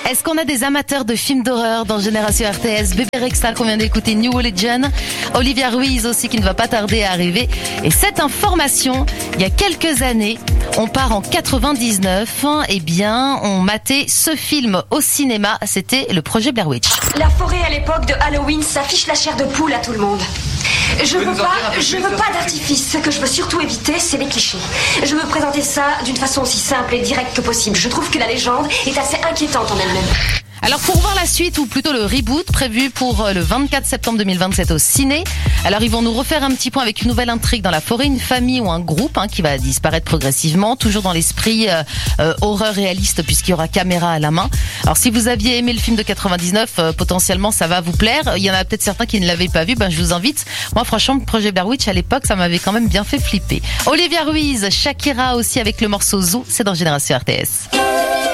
Est-ce qu'on a des amateurs de films d'horreur dans Génération RTS? Bébé Rexha qu'on vient d'écouter, New Religion. Olivia Ruiz aussi qui ne va pas tarder à arriver. Et cette information, il y a quelques années, on part en 99, eh bien, on matait ce film au cinéma. C'était le projet Blair Witch. La forêt à l'époque de Halloween s'affiche la chair de poule à tout le monde. Je veux pas d'artifice. Ce que je veux surtout éviter, c'est les clichés. Je veux présenter ça d'une façon aussi simple et directe que possible. Je trouve que la légende est assez inquiétante en elle-même. Alors pour voir la suite, ou plutôt le reboot, prévu pour le 24 septembre 2027 au ciné, alors ils vont nous refaire un petit point avec une nouvelle intrigue dans la forêt, une famille ou un groupe qui va disparaître progressivement, toujours dans l'esprit horreur réaliste puisqu'il y aura caméra à la main. Alors si vous aviez aimé le film de 99, potentiellement ça va vous plaire. Il y en a peut-être certains qui ne l'avaient pas vu, je vous invite. Moi franchement, le projet Blair Witch à l'époque, ça m'avait quand même bien fait flipper. Olivia Ruiz, Shakira aussi avec le morceau Zoo, c'est dans Génération RTS.